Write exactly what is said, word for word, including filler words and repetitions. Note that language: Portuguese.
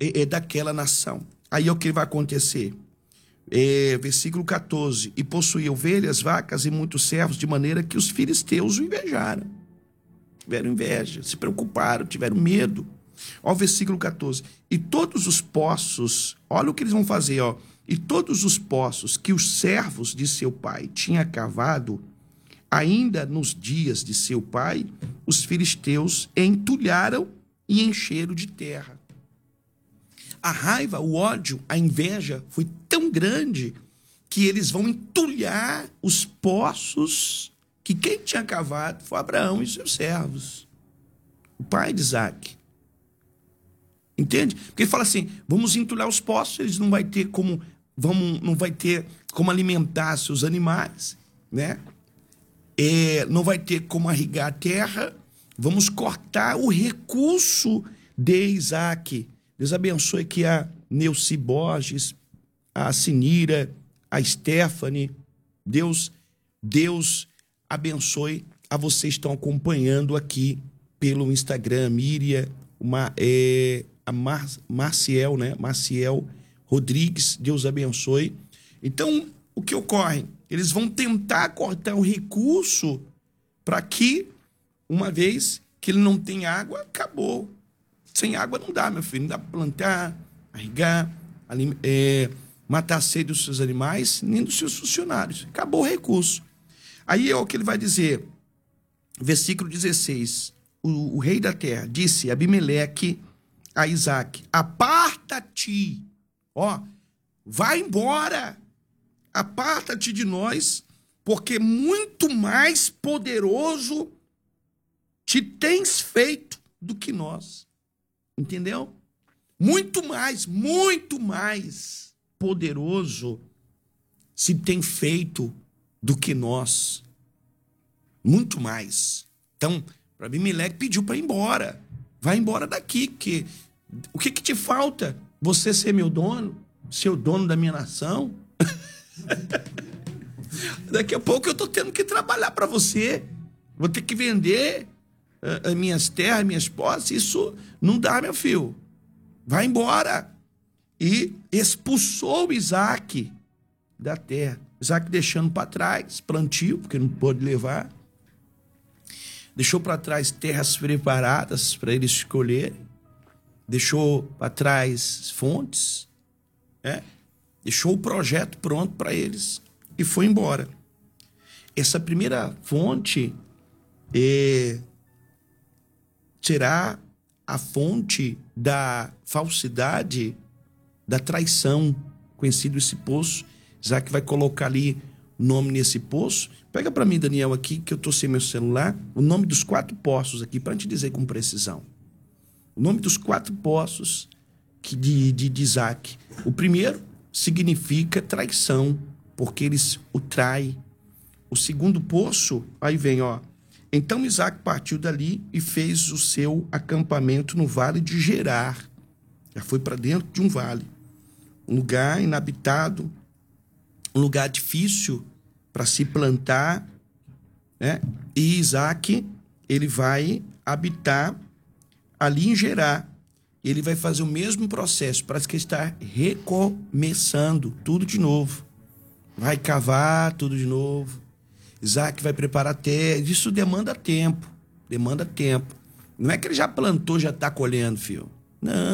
é, é daquela nação. Aí é o que vai acontecer. É, versículo quatorze. E possuía ovelhas, vacas e muitos servos, de maneira que os filisteus o invejaram. Tiveram inveja, se preocuparam, tiveram medo. Ó, o versículo quatorze. E todos os poços, olha o que eles vão fazer, ó. E todos os poços que os servos de seu pai tinham cavado, ainda nos dias de seu pai, os filisteus entulharam e encheram de terra. A raiva, o ódio, a inveja foi tão grande que eles vão entulhar os poços que quem tinha cavado foi Abraão e seus servos, o pai de Isaac. Entende? Porque ele fala assim, vamos entulhar os poços, eles não vai ter como, vamos, não vai ter como alimentar seus animais, né? É, não vai ter como irrigar a terra, vamos cortar o recurso de Isaac. Deus abençoe aqui a Neuci Borges, a Sinira, a Stephanie. Deus, Deus abençoe a vocês que estão acompanhando aqui pelo Instagram. Miriam, uma, é, a Mar, Marciel, né? Marciel Rodrigues, Deus abençoe. Então, o que ocorre? Eles vão tentar cortar o recurso para que, uma vez que ele não tem água, acabou. Sem água não dá, meu filho. Não dá para plantar, irrigar, é, matar a sede dos seus animais, nem dos seus funcionários. Acabou o recurso. Aí é o que ele vai dizer. Versículo dezesseis. O, o rei da terra disse a Abimeleque a Isaac, aparta-te, ó, vai embora, aparta-te de nós, porque muito mais poderoso te tens feito do que nós. Entendeu? Muito mais, muito mais poderoso se tem feito do que nós. Muito mais. Então, para Abimeleque pediu para ir embora. Vai embora daqui, porque o que, que te falta? Você ser meu dono? Ser o dono da minha nação? Daqui a pouco eu tô tendo que trabalhar para você. Vou ter que vender uh, as minhas terras, minhas posses. Isso não dá, meu filho. Vai embora. E expulsou Isaac da terra. Isaac deixando para trás plantio, porque não pôde levar. Deixou para trás terras preparadas para eles escolherem. Deixou para trás fontes. É? Deixou o projeto pronto para eles. E foi embora. Essa primeira fonte é, será a fonte da falsidade, da traição. Conhecido esse poço. Isaac vai colocar ali o nome nesse poço. Pega para mim, Daniel, aqui, que eu estou sem meu celular, o nome dos quatro poços aqui, para te dizer com precisão. O nome dos quatro poços que de, de, de Isaac. O primeiro significa traição, porque eles o traem. O segundo poço, aí vem, ó. Então Isaac partiu dali e fez o seu acampamento no vale de Gerar. Já foi para dentro de um vale. Um lugar inabitado, um lugar difícil para se plantar, né? E Isaac, ele vai habitar ali em Gerar. Ele vai fazer o mesmo processo, parece que ele está recomeçando tudo de novo. Vai cavar tudo de novo. Isaac vai preparar a terra. Isso demanda tempo, demanda tempo. Não é que ele já plantou, já está colhendo, filho. Não.